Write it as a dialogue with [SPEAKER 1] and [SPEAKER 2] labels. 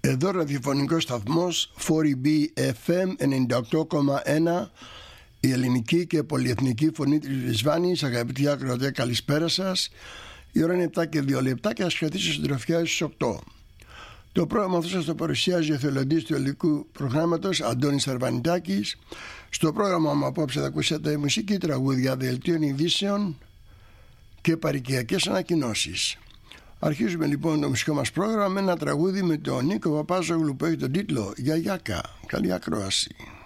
[SPEAKER 1] Εδώ ραδιοφωνικός σταθμός 4B FM 98,1, η ελληνική και πολυεθνική φωνή της Βρισβάνης. Αγαπητοί ακροατές, καλησπέρα σας. Η ώρα είναι 7 και 2 λεπτά και ας κρατήσω συντροφιά στις 8. Το πρόγραμμα αυτό σας το παρουσιάζει ο εθελοντής του ελληνικού προγράμματος Αντώνης Αρβανιτάκης. Στο πρόγραμμα μου απόψε θα ακούσετε μουσική, τραγούδια, δελτίων ειδήσεων και παροικιακές ανακοινώσεις. Αρχίζουμε λοιπόν το μουσικό μας πρόγραμμα με ένα τραγούδι με τον Νίκο Παπάζογλου που έχει τον τίτλο «Γιαγιάκα». Καλή ακρόαση.